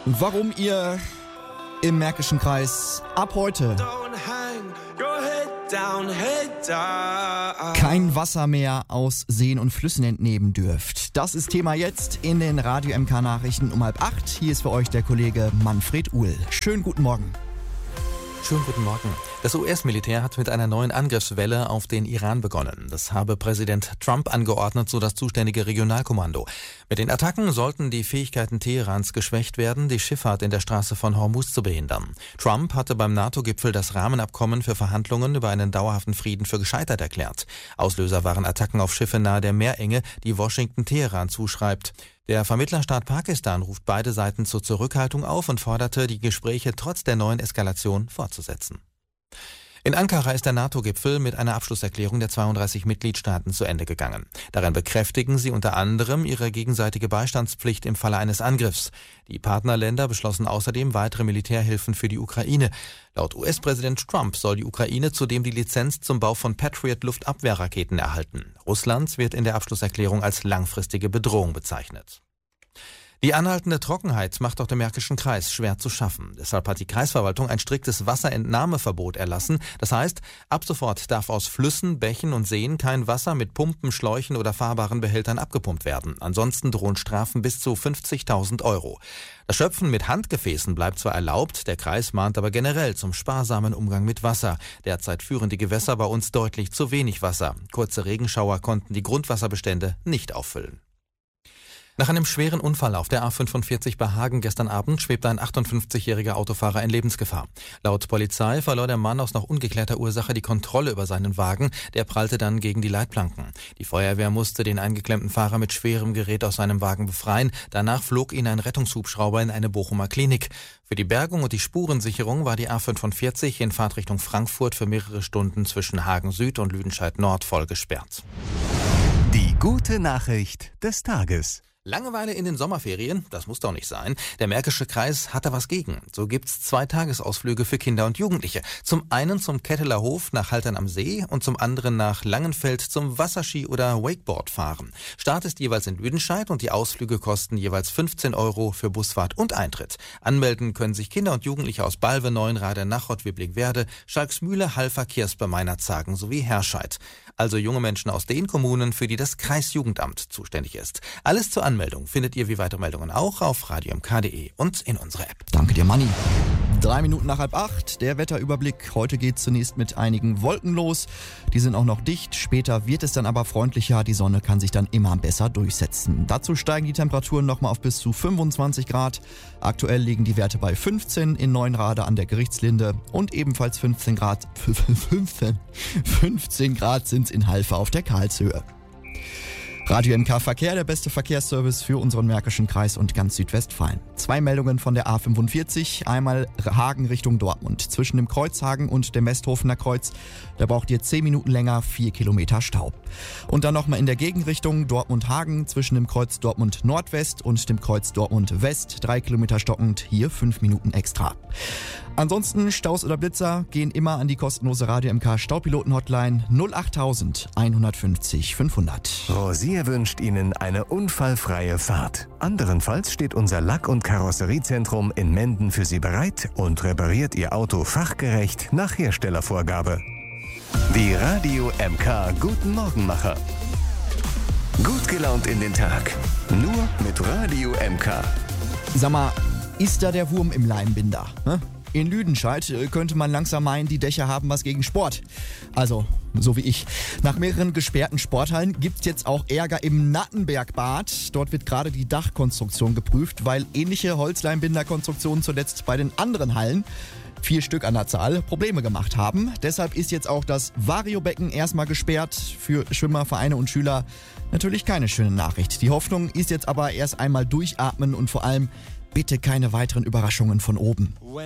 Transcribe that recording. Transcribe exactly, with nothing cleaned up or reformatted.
Warum ihr im Märkischen Kreis ab heute kein Wasser mehr aus Seen und Flüssen entnehmen dürft. Das ist Thema jetzt in den Radio M K Nachrichten um halb acht. Hier ist für euch der Kollege Manfred Uhl. Schönen guten Morgen. Schönen guten Morgen. Das U S-Militär hat mit einer neuen Angriffswelle auf den Iran begonnen. Das habe Präsident Trump angeordnet, so das zuständige Regionalkommando. Mit den Attacken sollten die Fähigkeiten Teherans geschwächt werden, die Schifffahrt in der Straße von Hormuz zu behindern. Trump hatte beim NATO-Gipfel das Rahmenabkommen für Verhandlungen über einen dauerhaften Frieden für gescheitert erklärt. Auslöser waren Attacken auf Schiffe nahe der Meerenge, die Washington Teheran zuschreibt. Der Vermittlerstaat Pakistan ruft beide Seiten zur Zurückhaltung auf und forderte, die Gespräche trotz der neuen Eskalation fortzusetzen. In Ankara ist der NATO-Gipfel mit einer Abschlusserklärung der zweiunddreißig Mitgliedstaaten zu Ende gegangen. Darin bekräftigen sie unter anderem ihre gegenseitige Beistandspflicht im Falle eines Angriffs. Die Partnerländer beschlossen außerdem weitere Militärhilfen für die Ukraine. Laut U S-Präsident Trump soll die Ukraine zudem die Lizenz zum Bau von Patriot-Luftabwehrraketen erhalten. Russland wird in der Abschlusserklärung als langfristige Bedrohung bezeichnet. Die anhaltende Trockenheit macht auch dem Märkischen Kreis schwer zu schaffen. Deshalb hat die Kreisverwaltung ein striktes Wasserentnahmeverbot erlassen. Das heißt, ab sofort darf aus Flüssen, Bächen und Seen kein Wasser mit Pumpen, Schläuchen oder fahrbaren Behältern abgepumpt werden. Ansonsten drohen Strafen bis zu fünfzigtausend Euro. Das Schöpfen mit Handgefäßen bleibt zwar erlaubt, der Kreis mahnt aber generell zum sparsamen Umgang mit Wasser. Derzeit führen die Gewässer bei uns deutlich zu wenig Wasser. Kurze Regenschauer konnten die Grundwasserbestände nicht auffüllen. Nach einem schweren Unfall auf der A fünfundvierzig bei Hagen gestern Abend schwebte ein achtundfünfzigjähriger Autofahrer in Lebensgefahr. Laut Polizei verlor der Mann aus noch ungeklärter Ursache die Kontrolle über seinen Wagen. Der prallte dann gegen die Leitplanken. Die Feuerwehr musste den eingeklemmten Fahrer mit schwerem Gerät aus seinem Wagen befreien. Danach flog ihn ein Rettungshubschrauber in eine Bochumer Klinik. Für die Bergung und die Spurensicherung war die A fünfundvierzig in Fahrtrichtung Frankfurt für mehrere Stunden zwischen Hagen Süd und Lüdenscheid Nord voll gesperrt. Die gute Nachricht des Tages. Langeweile in den Sommerferien? Das muss doch nicht sein. Der Märkische Kreis hat da was gegen. So gibt's zwei Tagesausflüge für Kinder und Jugendliche. Zum einen zum Ketteler Hof nach Haltern am See und zum anderen nach Langenfeld zum Wasserski- oder Wakeboardfahren. Start ist jeweils in Lüdenscheid und die Ausflüge kosten jeweils fünfzehn Euro für Busfahrt und Eintritt. Anmelden können sich Kinder und Jugendliche aus Balve, Neuenrade, Nachod, Wibblingwerde, Schalksmühle, Halver, Kirspe, Meinerzhagen sowie Herscheid. Also junge Menschen aus den Kommunen, für die das Kreisjugendamt zuständig ist. Alles zur Anmeldung findet ihr wie weitere Meldungen auch auf radio m k punkt d e und in unserer App. Danke dir, Manni. Drei Minuten nach halb acht, der Wetterüberblick. Heute geht zunächst mit einigen Wolken los. Die sind auch noch dicht. Später wird es dann aber freundlicher. Die Sonne kann sich dann immer besser durchsetzen. Dazu steigen die Temperaturen nochmal auf bis zu fünfundzwanzig Grad. Aktuell liegen die Werte bei fünfzehn in Neuenrade an der Gerichtslinde und ebenfalls fünfzehn Grad, fünfzehn, fünfzehn Grad sind in Halver auf der Karlshöhe. Radio M K Verkehr, der beste Verkehrsservice für unseren Märkischen Kreis und ganz Südwestfalen. Zwei Meldungen von der A fünfundvierzig, einmal Hagen Richtung Dortmund. Zwischen dem Kreuzhagen und dem Westhofener Kreuz, da braucht ihr zehn Minuten länger, vier Kilometer Stau. Und dann nochmal in der Gegenrichtung Dortmund-Hagen, zwischen dem Kreuz Dortmund Nordwest und dem Kreuz Dortmund West, drei Kilometer stockend, hier fünf Minuten extra. Ansonsten Staus oder Blitzer gehen immer an die kostenlose Radio M K Staupiloten-Hotline null acht einhundertfünfzig fünfhundert. Rosier wünscht Ihnen eine unfallfreie Fahrt. Anderenfalls steht unser Lack- und Karosseriezentrum in Menden für Sie bereit und repariert Ihr Auto fachgerecht nach Herstellervorgabe. Die Radio M K Guten Morgenmacher. Gut gelaunt in den Tag. Nur mit Radio M K. Sag mal, ist da der Wurm im Leimbinder? Ne? In Lüdenscheid könnte man langsam meinen, die Dächer haben was gegen Sport. Also, so wie ich. Nach mehreren gesperrten Sporthallen gibt's jetzt auch Ärger im Nattenbergbad. Dort wird gerade die Dachkonstruktion geprüft, weil ähnliche Holzleimbinderkonstruktionen zuletzt bei den anderen Hallen, vier Stück an der Zahl, Probleme gemacht haben. Deshalb ist jetzt auch das Variobecken erstmal gesperrt. Für Schwimmer, Vereine und Schüler natürlich keine schöne Nachricht. Die Hoffnung ist jetzt aber erst einmal durchatmen und vor allem bitte keine weiteren Überraschungen von oben.